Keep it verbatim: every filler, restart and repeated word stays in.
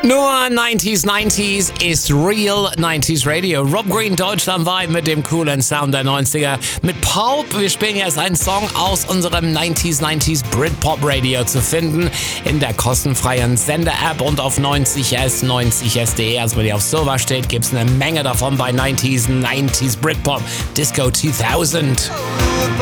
Nur neunziger neunzig ist Real neunziger Radio. Rob Green deutschlandweit mit dem coolen Sound der neunziger. Mit Pulp, wir spielen jetzt einen Song aus unserem neunziger neunzig Britpop Radio zu finden in der kostenfreien Sender-App und auf neunzig s, neunzig s punkt de. Also wenn ihr auf Silver steht, gibt es eine Menge davon bei neunziger neunzig Britpop Disco zweitausend.